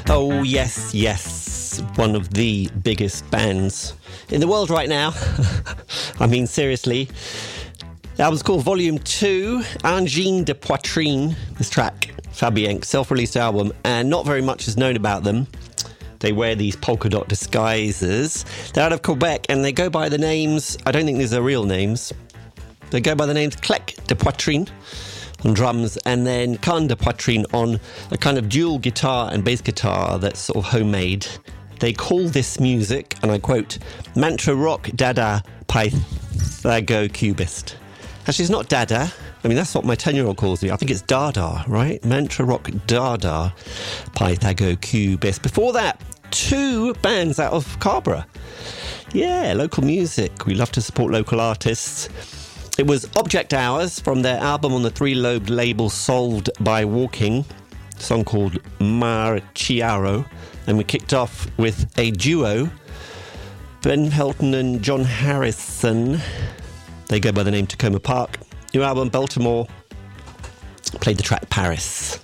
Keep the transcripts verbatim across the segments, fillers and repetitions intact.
Oh, yes, yes. One of the biggest bands in the world right now. I mean, seriously. The album's called Volume two, Angine de Poitrine, this track, Fabienk, self-released album, and not very much is known about them. They wear these polka dot disguises. They're out of Quebec, and they go by the names, I don't think these are real names, they go by the names Clec de Poitrine on drums, and then Can de Poitrine on a kind of dual guitar and bass guitar that's sort of homemade. They call this music, and I quote, mantra rock dada pythagocubist. Actually, it's not dada. I mean, that's what my ten-year-old calls me. I think it's dada, right? Mantra rock dada pythagocubist. Before that, two bands out of Cabra. Yeah, local music. We love to support local artists. It was Object Hours from their album on the three-lobed label Solved by Walking, a song called Marciaro. And we kicked off with a duo, Ben Helton and John Harrison. They go by the name Tacoma Park. New album, Baltimore. Played the track Paris.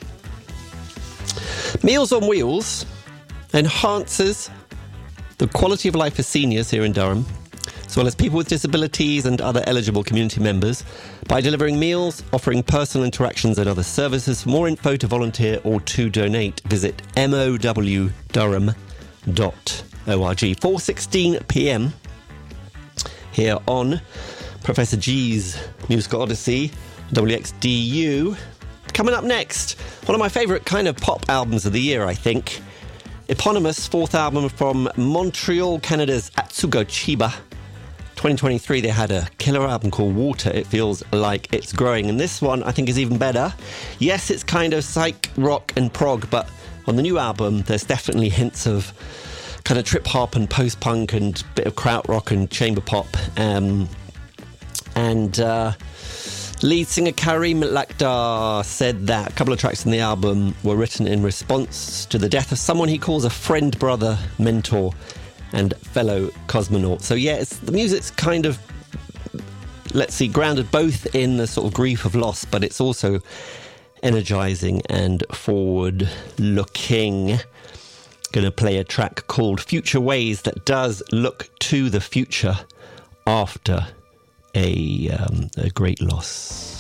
Meals on Wheels enhances the quality of life for seniors here in Durham, as well as people with disabilities and other eligible community members, by delivering meals, offering personal interactions and other services. For more info, to volunteer or to donate, visit m o w durham dot org. four sixteen p m here on Professor G's Musical Odyssey, W X D U. Coming up next, one of my favourite kind of pop albums of the year, I think. Eponymous, fourth album from Montreal, Canada's Atsuko Chiba. twenty twenty-three, they had a killer album called Water. It feels like it's growing. And this one, I think, is even better. Yes, it's kind of psych, rock and prog, but on the new album, there's definitely hints of kind of trip-hop and post-punk and bit of krautrock and chamber pop. Um, and uh, lead singer Karim Lakhdar said that a couple of tracks in the album were written in response to the death of someone he calls a friend, brother, mentor, and fellow cosmonaut. So yeah, it's, the music's kind of, let's see, grounded both in the sort of grief of loss, but it's also energizing and forward-looking. Going to play a track called Future Ways that does look to the future after a, um, a great loss.